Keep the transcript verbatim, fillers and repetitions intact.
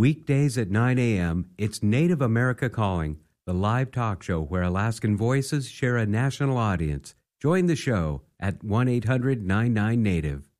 Weekdays at nine a.m., it's Native America Calling, the live talk show where Alaskan voices share a national audience. Join the show at one eight hundred nine nine native.